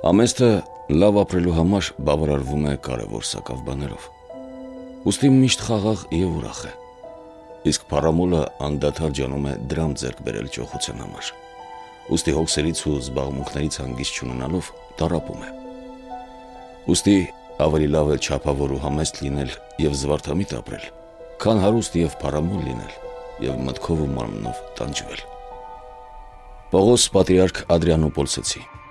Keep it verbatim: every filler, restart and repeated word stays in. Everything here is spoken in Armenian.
Ամեսթը լավ ապրելու համար բավարարվում է կարևոր սակավ բաներով։ Ուստի միշտ խաղաղ և ուրախ է, իսկ փառամոլը անդադար ջանում է դրամ ձեռք բերել ճոխության համար։ Ուստի հոգսերից ու զբաղմունքներից հանգիստ չունենալով տառապում է։ Ուստի ավելի լավ է չափավոր ու համեստ լինել և զվարթամիտ ապրել, քան հարուստ և փառամոլ լինել և մտքով ու մարմնով տանջվել։ Պողոս պատրիարք Ադրիանոպոլսցի